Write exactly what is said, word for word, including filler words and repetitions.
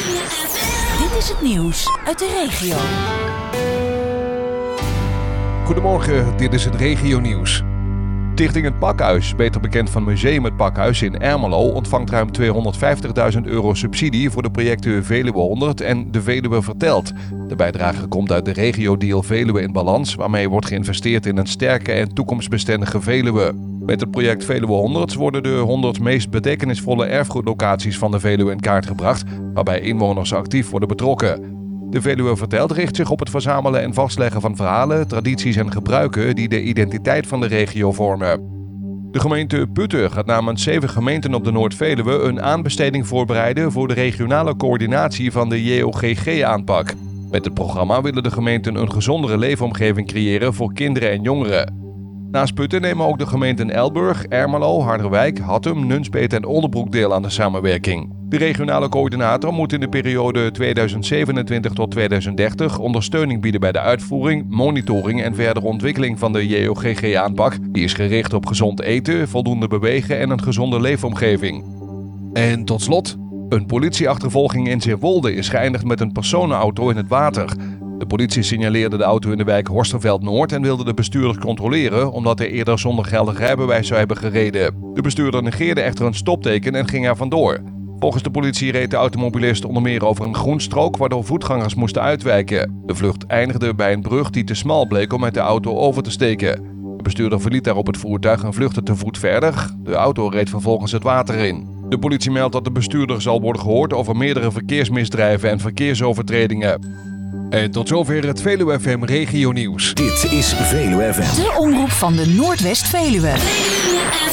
Dit is het nieuws uit de regio. Goedemorgen, dit is het regionieuws. Stichting Het Pakhuis, beter bekend van Museum Het Pakhuis in Ermelo, ontvangt ruim tweehonderdvijftigduizend euro subsidie voor de projecten Veluwe honderd en De Veluwe Vertelt. De bijdrage komt uit de regio-deal Veluwe in Balans, waarmee wordt geïnvesteerd in een sterke en toekomstbestendige Veluwe. Met het project Veluwe honderd worden de honderd meest betekenisvolle erfgoedlocaties van de Veluwe in kaart gebracht, waarbij inwoners actief worden betrokken. De Veluwe Vertelt richt zich op het verzamelen en vastleggen van verhalen, tradities en gebruiken die de identiteit van de regio vormen. De gemeente Putten gaat namens zeven gemeenten op de Noord-Veluwe een aanbesteding voorbereiden voor de regionale coördinatie van de J O G G-aanpak. Met het programma willen de gemeenten een gezondere leefomgeving creëren voor kinderen en jongeren. Naast Putten nemen ook de gemeenten Elburg, Ermelo, Harderwijk, Hattem, Nunspeet en Oldebroek deel aan de samenwerking. De regionale coördinator moet in de periode tweeduizend zevenentwintig tot tweeduizend dertig ondersteuning bieden bij de uitvoering, monitoring en verdere ontwikkeling van de J O G G-aanpak. Die is gericht op gezond eten, voldoende bewegen en een gezonde leefomgeving. En tot slot, een politieachtervolging in Zeewolde is geëindigd met een personenauto in het water. De politie signaleerde de auto in de wijk Horsterveld-Noord en wilde de bestuurder controleren omdat hij eerder zonder geldig rijbewijs zou hebben gereden. De bestuurder negeerde echter een stopteken en ging er vandoor. Volgens de politie reed de automobilist onder meer over een groenstrook waardoor voetgangers moesten uitwijken. De vlucht eindigde bij een brug die te smal bleek om met de auto over te steken. De bestuurder verliet daarop het voertuig en vluchtte te voet verder. De auto reed vervolgens het water in. De politie meldt dat de bestuurder zal worden gehoord over meerdere verkeersmisdrijven en verkeersovertredingen. En tot zover het Veluwe F M Regionieuws. Dit is Veluwe F M. De omroep van de Noordwest-Veluwe.